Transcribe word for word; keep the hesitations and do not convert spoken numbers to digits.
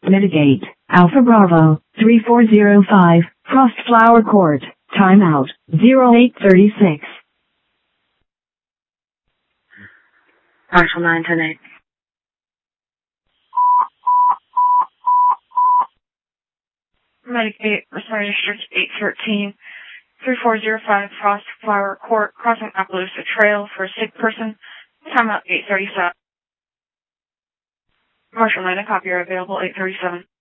Mitigate, Alpha Bravo, three four zero five, Frost Flower Court, timeout, zero eight thirty-six. Marshall nine ten eight. Mitigate, Responding District eight thirteen, three four zero five, Frost Flower Court, crossing Appaloosa Trail for a sick person, timeout eight thirty-seven. Marshall nine, a copy are available eight thirty-seven.